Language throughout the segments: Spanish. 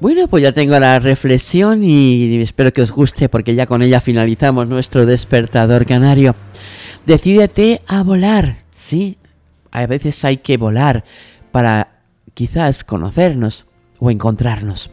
Bueno, pues ya tengo la reflexión y espero que os guste porque ya con ella finalizamos nuestro despertador canario. Decídete a volar, sí, a veces hay que volar para quizás conocernos o encontrarnos.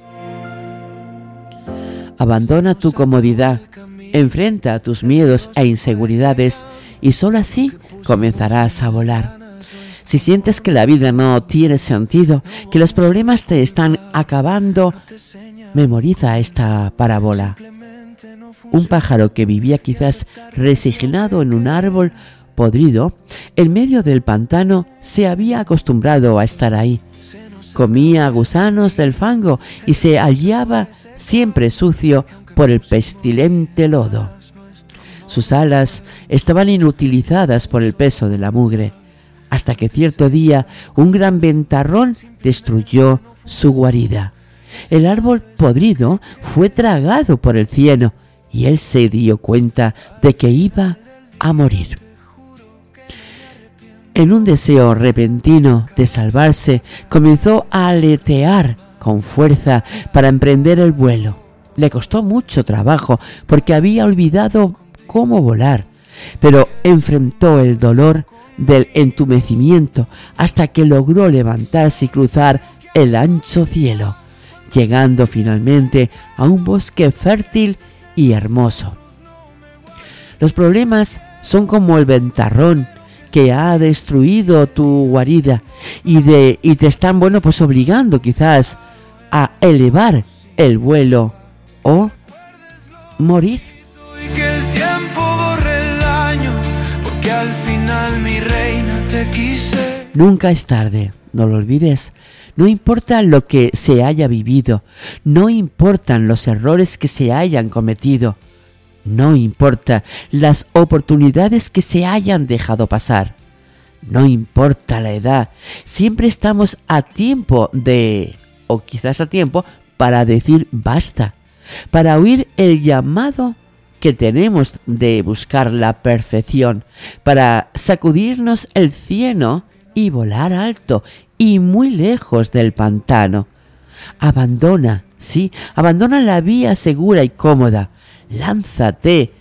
Abandona tu comodidad, enfrenta tus miedos e inseguridades y solo así comenzarás a volar. Si sientes que la vida no tiene sentido, que los problemas te están acabando, memoriza esta parábola. Un pájaro que vivía quizás resignado en un árbol podrido, en medio del pantano, se había acostumbrado a estar ahí. Comía gusanos del fango y se hallaba siempre sucio por el pestilente lodo. Sus alas estaban inutilizadas por el peso de la mugre, hasta que cierto día un gran ventarrón destruyó su guarida. El árbol podrido fue tragado por el cieno y él se dio cuenta de que iba a morir. En un deseo repentino de salvarse, comenzó a aletear con fuerza para emprender el vuelo. Le costó mucho trabajo porque había olvidado cómo volar, pero enfrentó el dolor del entumecimiento hasta que logró levantarse y cruzar el ancho cielo, llegando finalmente a un bosque fértil y hermoso. Los problemas son como el ventarrón que ha destruido tu guarida y te están, obligando quizás a elevar el vuelo o morir. Nunca es tarde, no lo olvides. No importa lo que se haya vivido, no importan los errores que se hayan cometido, no importa las oportunidades que se hayan dejado pasar, no importa la edad, siempre estamos a tiempo o quizás a tiempo para decir basta, para oír el llamado que tenemos de buscar la perfección, para sacudirnos el cieno y volar alto y muy lejos del pantano. Abandona la vía segura y cómoda. Lánzate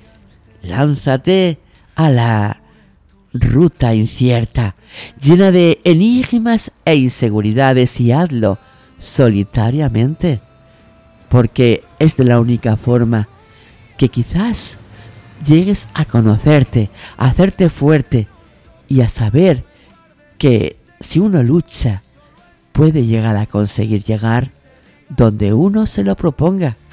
a la ruta incierta, llena de enigmas e inseguridades, y hazlo solitariamente, porque es de la única forma que quizás llegues a conocerte, a hacerte fuerte y a saber que si uno lucha puede llegar a conseguir llegar donde uno se lo proponga.